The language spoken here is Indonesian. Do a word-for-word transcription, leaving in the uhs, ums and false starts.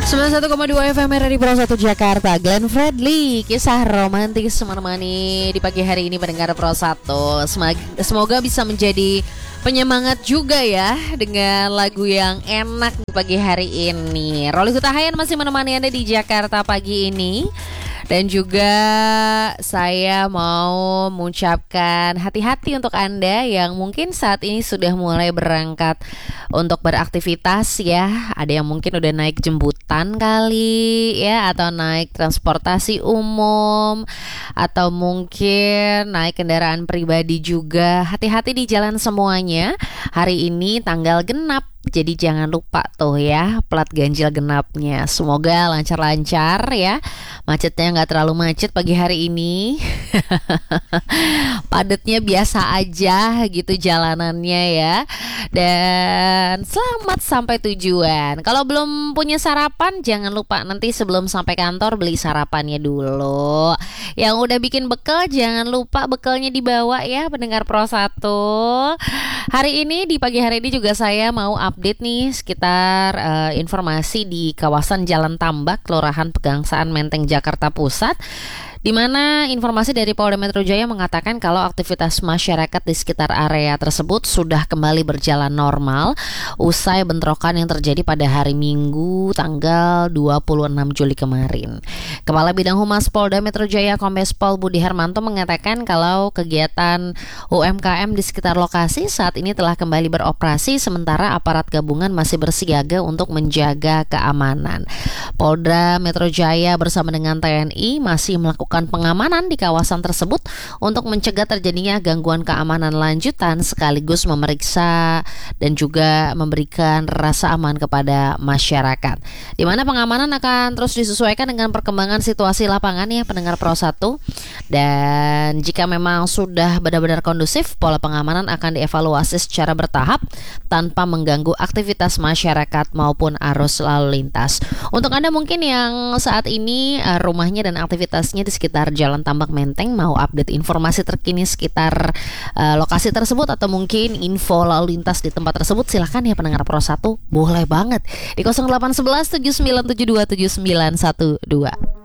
sembilan puluh satu koma dua F M R di Pro satu Jakarta. Glenn Fredly, kisah romantis menemani di pagi hari ini pendengar Pro satu. Semoga bisa menjadi penyemangat juga ya dengan lagu yang enak di pagi hari ini. Roli Hutahayan masih menemani Anda di Jakarta pagi ini. Dan juga saya mau mengucapkan hati-hati untuk Anda yang mungkin saat ini sudah mulai berangkat untuk beraktivitas ya. Ada yang mungkin udah naik jemputan kali ya, atau naik transportasi umum, atau mungkin naik kendaraan pribadi juga. Hati-hati di jalan semuanya. Hari ini tanggal genap, jadi jangan lupa tuh ya plat ganjil genapnya. Semoga lancar-lancar ya. Macetnya gak terlalu macet pagi hari ini. Padatnya biasa aja gitu jalanannya ya. Dan selamat sampai tujuan. Kalau belum punya sarapan, jangan lupa nanti sebelum sampai kantor beli sarapannya dulu. Yang udah bikin bekal, jangan lupa bekalnya dibawa ya pendengar Pro satu. Hari ini di pagi hari ini juga saya mau update nih sekitar uh, informasi di kawasan Jalan Tambak, Kelurahan Pegangsaan, Menteng, Jakarta Pusat, di mana informasi dari Polda Metro Jaya mengatakan kalau aktivitas masyarakat di sekitar area tersebut sudah kembali berjalan normal usai bentrokan yang terjadi pada hari Minggu tanggal dua puluh enam Juli kemarin. Kepala Bidang Humas Polda Metro Jaya Kombes Pol Budi Hermanto mengatakan kalau kegiatan U M K M di sekitar lokasi saat ini telah kembali beroperasi, sementara aparat gabungan masih bersiaga untuk menjaga keamanan. Polda Metro Jaya bersama dengan T N I masih melakukan pengamanan di kawasan tersebut untuk mencegah terjadinya gangguan keamanan lanjutan sekaligus memeriksa dan juga memberikan rasa aman kepada masyarakat. Di mana pengamanan akan terus disesuaikan dengan perkembangan situasi lapangan ya pendengar Pro satu. Dan jika memang sudah benar-benar kondusif, pola pengamanan akan dievaluasi secara bertahap tanpa mengganggu aktivitas masyarakat maupun arus lalu lintas. Untuk Anda mungkin yang saat ini rumahnya dan aktivitasnya di sekitar Jalan Tambak Menteng, mau update informasi terkini sekitar uh, lokasi tersebut atau mungkin info lalu lintas di tempat tersebut, silahkan ya pendengar Pro satu, boleh banget di nol delapan satu satu tujuh sembilan tujuh dua tujuh sembilan satu dua.